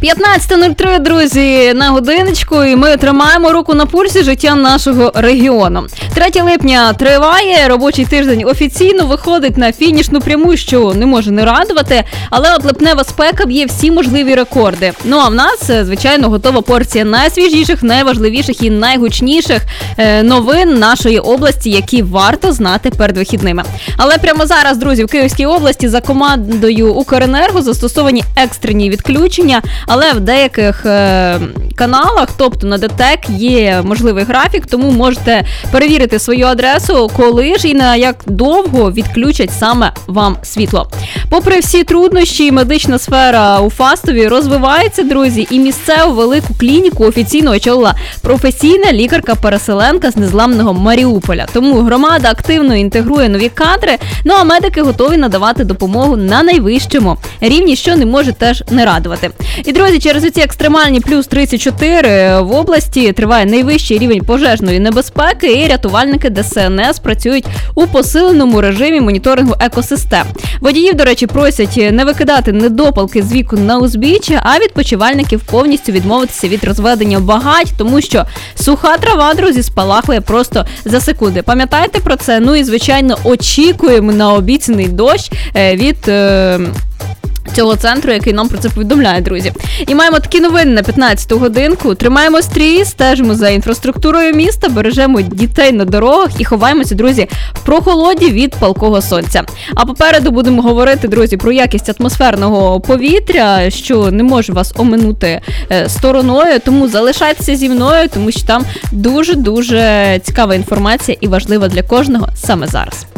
15:03, друзі, на годиночку, і ми тримаємо руку на пульсі життя нашого регіону. 3 липня триває, робочий тиждень офіційно виходить на фінішну пряму, що не може не радувати, але от липнева спека б'є всі можливі рекорди. Ну а в нас, звичайно, готова порція найсвіжіших, найважливіших і найгучніших новин нашої області, які варто знати перед вихідними. Але прямо зараз, друзі, в Київській області за командою Укренерго застосовані екстрені відключення, але в деяких каналах, тобто на ДТЕК, є можливий графік, тому можете перевірити свою адресу, коли ж і на як довго відключать саме вам світло. Попри всі труднощі, медична сфера у Фастові розвивається, друзі, і місцеву велику клініку офіційно очолила професійна лікарка-переселенка з незламного Маріуполя. Тому громада активно інтегрує нові кадри, ну а медики готові надавати допомогу на найвищому рівні, що не може теж не радувати. І, друзі, через ці екстремальні плюс 34 в області триває найвищий рівень пожежної небезпеки, і рятувальники ДСНС працюють у посиленому режимі моніторингу екосистем. Водіїв, до речі, просять не викидати недопалки з вікон на узбіччя, а відпочивальників повністю відмовитися від розведення багать, тому що суха трава, друзі, спалахує просто за секунди. Пам'ятайте про це? Ну і, звичайно, очікуємо на обіцяний дощ від цього центру, який нам про це повідомляє, друзі. І маємо такі новини на 15-ту годинку. Тримаємо стрій, стежимо за інфраструктурою міста, бережемо дітей на дорогах і ховаємося, друзі, в прохолоді від палкого сонця. А попереду будемо говорити, друзі, про якість атмосферного повітря, що не може вас оминути стороною, тому залишайтеся зі мною, тому що там дуже-дуже цікава інформація і важлива для кожного саме зараз.